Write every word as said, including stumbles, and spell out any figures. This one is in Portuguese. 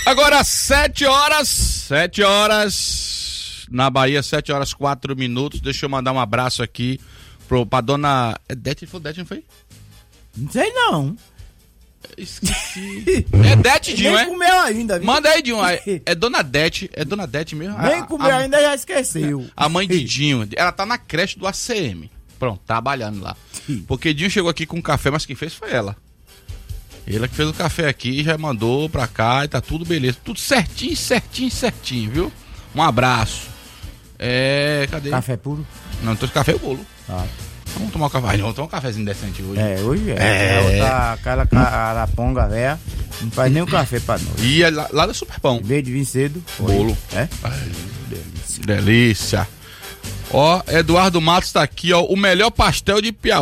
Agora, sete horas, sete horas, na Bahia, sete horas, quatro minutos. Deixa eu mandar um abraço aqui pro, pra dona... É Dete, foi Dete, não foi? Não sei não. Esqueci. É Dete, Dinho, Nem é? comeu ainda, viu? Manda aí, Dinho. É, é dona Dete, é dona Dete mesmo? Nem a, comeu a, ainda, já esqueceu. A mãe de Dinho, ela tá na creche do A C M. Pronto, trabalhando lá. Porque Dinho chegou aqui com um café, mas quem fez foi ela. Ela que fez o café aqui, já mandou pra cá e tá tudo beleza. Tudo certinho, certinho, certinho, viu? Um abraço. É, cadê? Café puro? Não, tô de café e bolo. Ah. Vamos tomar um café. Vamos tomar um cafezinho decente hoje. É, hoje é. É. é outra, aquela caraponga velha, não faz nem um café pra nós. E é lá, lá da Superpão. Em vez de vir cedo, Bolo. É? Ai, delícia. Delícia. Ó, Eduardo Matos tá aqui, ó. O melhor pastel de Piauí.